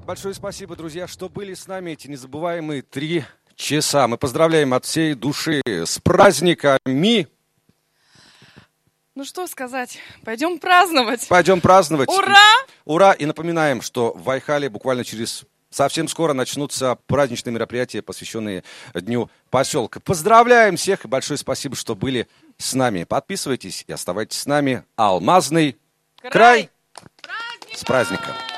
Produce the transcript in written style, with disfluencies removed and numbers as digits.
Большое спасибо, друзья, что были с нами эти незабываемые 3 часа. Мы поздравляем от всей души с праздниками. Ну что сказать, пойдем праздновать. Пойдем праздновать. Ура! Ура! И напоминаем, что в Айхале буквально через совсем скоро начнутся праздничные мероприятия, посвященные Дню поселка. Поздравляем всех и большое спасибо, что были с нами. Подписывайтесь и оставайтесь с нами. Алмазный край. С праздником!